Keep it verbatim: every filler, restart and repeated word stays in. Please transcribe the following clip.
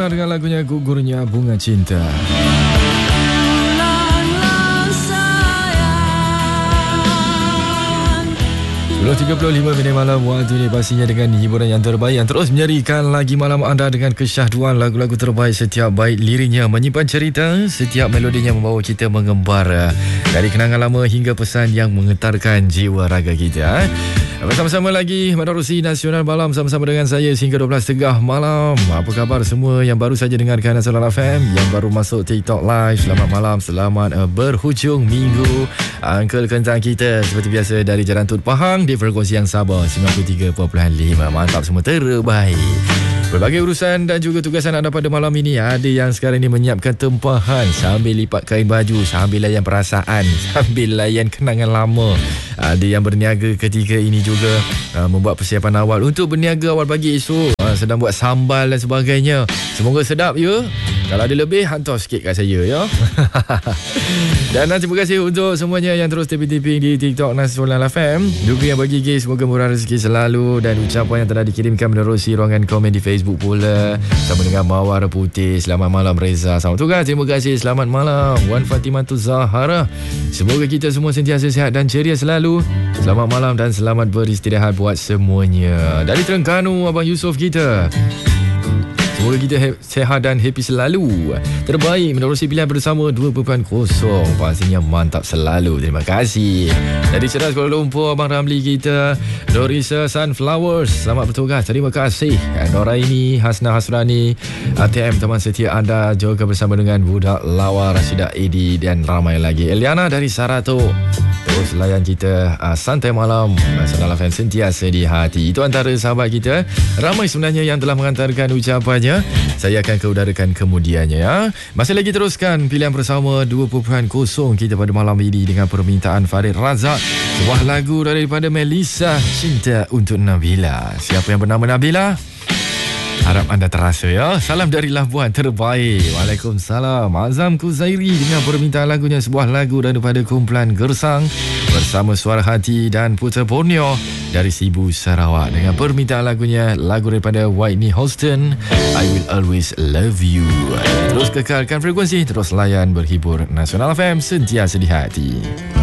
Eliana dengan lagunya Gugurnya Bunga Cinta. sepuluh tiga puluh lima minit malam waktu ini, pastinya dengan hiburan yang terbaik yang terus menyerikan lagi malam anda dengan kesyahduan lagu-lagu terbaik. Setiap baik liriknya menyimpan cerita, setiap melodinya membawa kita mengembara dari kenangan lama hingga pesan yang menggetarkan jiwa raga kita. Bersama-sama lagi Menerusi Nasional Malam bersama-sama dengan saya sehingga dua belas tiga puluh malam. Apa khabar semua yang baru saja dengarkan Nasional F M, yang baru masuk TikTok Live? Selamat malam, selamat uh, berhujung minggu. Uncle Kentang kita seperti biasa dari Jalan Tut Pahang di frekuensi yang sabar sembilan puluh tiga perpuluhan lima. Mantap semua, terbaik. Berbagai urusan dan juga tugasan anda pada malam ini. Ada yang sekarang ini menyiapkan tempahan sambil lipat kain baju, sambil layan perasaan, sambil layan kenangan lama. Ada yang berniaga ketika ini juga uh, membuat persiapan awal untuk berniaga awal pagi esok. Uh, sedang buat sambal dan sebagainya. Semoga sedap ya. Kalau ada lebih, hantar sikit kat saya ya. Dan uh, terima kasih untuk semuanya yang terus tipping-tipping di TikTok Nasional F M. Juga yang bagi gift, semoga murah rezeki selalu. Dan ucapan yang telah dikirimkan menerusi ruangan komen di Facebook pula. Sama dengan Mawar Putih. Selamat malam Reza. Selamat tugas. Terima kasih. Selamat malam Wan Fatimah Zahara. Semoga kita semua sentiasa sihat dan ceria selalu. Selamat malam dan selamat beristirahat buat semuanya. Dari Terengganu, Abang Yusof kita. Semoga kita he- sehat dan happy selalu. Terbaik menerusi pilihan bersama dua perpuluhan kosong. Pastinya mantap selalu. Terima kasih. Dari Ceras Kuala Lumpur, Abang Ramli kita. Dorisa Sunflowers, selamat bertugas. Terima kasih. Noraini, Hasna Hasrani, A T M teman setia anda, juga bersama dengan Budak Lawa, Rashidah Edi dan ramai lagi. Eliana dari Sarato. Terus layan kita uh, santai malam Nasional F M sentiasa di hati. Itu antara sahabat kita. Ramai sebenarnya yang telah mengantarkan ucapannya. Saya akan keudarakan kemudiannya ya. Masih lagi teruskan pilihan bersama dua perpuluhan kosong kita pada malam ini dengan permintaan Farid Razak. Sebuah lagu daripada Melissa, Cinta Untuk Nabila. Siapa yang bernama Nabila? Harap anda terasa ya. Salam dari Labuan terbaik. Waalaikumsalam. Azam Kuzairi dengan permintaan lagunya, sebuah lagu daripada kumpulan Gersang bersama Suara Hati dan Putra Borneo dari Sibu Sarawak dengan permintaan lagunya, lagu daripada Whitney Houston, I Will Always Love You. Terus kekalkan frekuensi, terus layan berhibur Nasional F M sentiasa di hati.